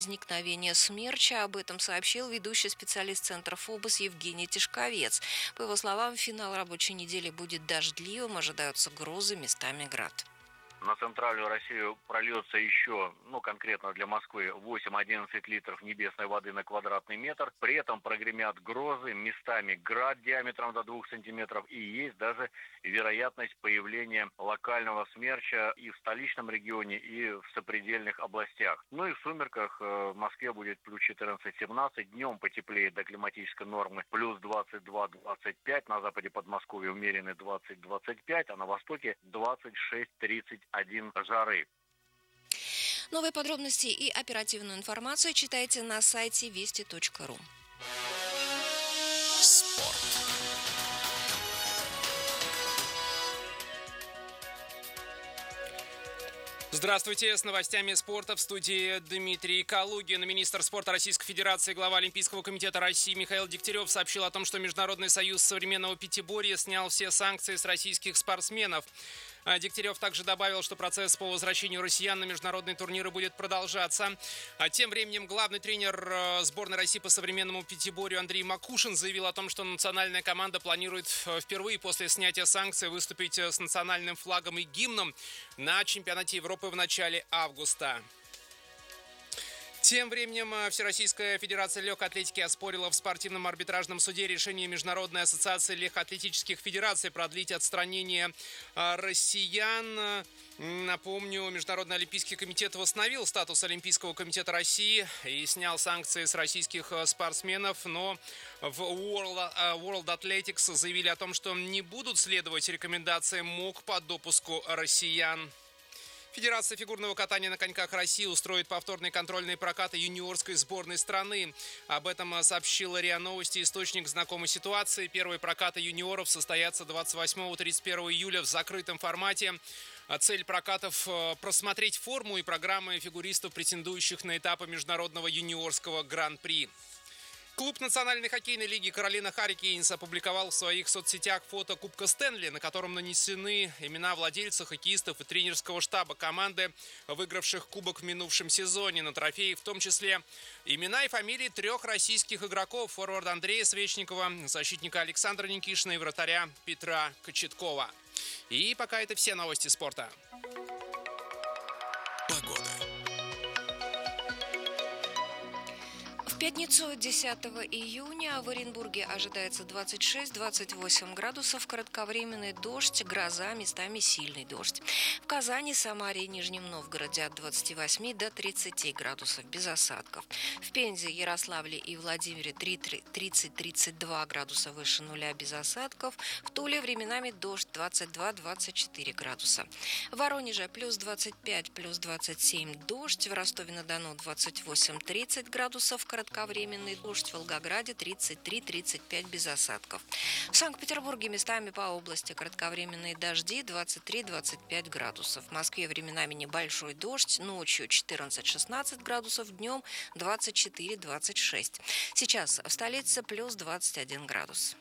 возникновения смерча. Об этом сообщил ведущий специалист Центра ФОБОС Евгений Тишковец. По его словам, финал рабочей недели будет дождливым, ожидаются грозы, местами град. На центральную Россию прольется еще, конкретно для Москвы, 8-11 литров небесной воды на квадратный метр. При этом прогремят грозы, местами град диаметром до 2 сантиметров. И есть даже вероятность появления локального смерча и в столичном регионе, и в сопредельных областях. Ну и в сумерках в Москве будет плюс 14-17. Днем потеплеет до климатической нормы плюс 22-25. На западе Подмосковья умеренный 20-25, а на востоке 26-30 жары. Новые подробности и оперативную информацию читайте на сайте вести.ру. Спорт. Здравствуйте, с новостями спорта в студии Дмитрий Калугин. Министр спорта Российской Федерации, глава Олимпийского комитета России Михаил Дегтярев сообщил о том, что Международный союз современного пятиборья снял все санкции с российских спортсменов. Дегтярев также добавил, что процесс по возвращению россиян на международные турниры будет продолжаться. Тем временем главный тренер сборной России по современному пятиборью Андрей Макушин заявил о том, что национальная команда планирует впервые после снятия санкций выступить с национальным флагом и гимном на чемпионате Европы в начале августа. Тем временем Всероссийская Федерация легкой атлетики оспорила в спортивном арбитражном суде решение Международной ассоциации легкоатлетических федераций продлить отстранение россиян. Напомню, Международный олимпийский комитет восстановил статус Олимпийского комитета России и снял санкции с российских спортсменов, но в World Athletics заявили о том, что не будут следовать рекомендациям МОК по допуску россиян. Федерация фигурного катания на коньках России устроит повторные контрольные прокаты юниорской сборной страны. Об этом сообщила РИА Новости, источник знакомой ситуации. Первые прокаты юниоров состоятся 28-31 июля в закрытом формате. Цель прокатов – просмотреть форму и программы фигуристов, претендующих на этапы международного юниорского гран-при. Клуб Национальной хоккейной лиги Каролина Харрикейнс опубликовал в своих соцсетях фото Кубка Стэнли, на котором нанесены имена владельцев, хоккеистов и тренерского штаба команды, выигравших кубок в минувшем сезоне. На трофее в том числе имена и фамилии 3 российских игроков: форварда Андрея Свечникова, защитника Александра Никишина и вратаря Петра Кочеткова. И пока это все новости спорта. Погода. В пятницу 10 июня в Оренбурге ожидается 26-28 градусов, кратковременный дождь, гроза, местами сильный дождь. В Казани, Самаре и Нижнем Новгороде от 28 до 30 градусов без осадков. В Пензе, Ярославле и Владимире 30-32 градуса выше нуля без осадков. В Туле временами дождь 22-24 градуса. В Воронеже плюс 25, плюс 27 дождь. В Ростове-на-Дону 28-30 градусов, кратковременный дождь. В Волгограде 33-35 без осадков. В Санкт-Петербурге местами по области кратковременные дожди 23-25 градусов. В Москве временами небольшой дождь, ночью 14-16 градусов, днем 24-26. Сейчас в столице плюс 21 градус.